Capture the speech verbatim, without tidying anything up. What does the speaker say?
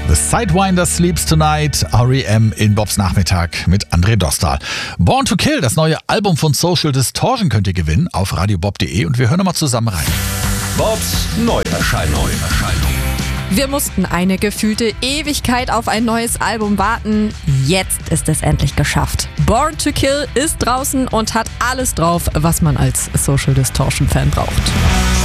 The Sidewinder Sleeps Tonight, R E M in Bobs Nachmittag mit André Dostal. Born to Kill, das neue Album von Social Distortion könnt ihr gewinnen auf radiobob punkt de und wir hören nochmal zusammen rein. Bobs Neuerscheinung. Wir mussten eine gefühlte Ewigkeit auf ein neues Album warten. Jetzt ist es endlich geschafft. Born to Kill ist draußen und hat alles drauf, was man als Social Distortion Fan braucht.